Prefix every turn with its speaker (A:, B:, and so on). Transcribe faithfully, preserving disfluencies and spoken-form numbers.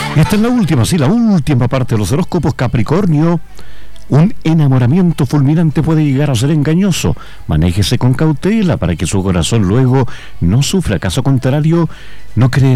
A: Esta es la última, sí, la última parte de los horóscopos. Capricornio. Un enamoramiento fulminante puede llegar a ser engañoso. Manéjese con cautela para que su corazón luego no sufra. Caso contrario, no cree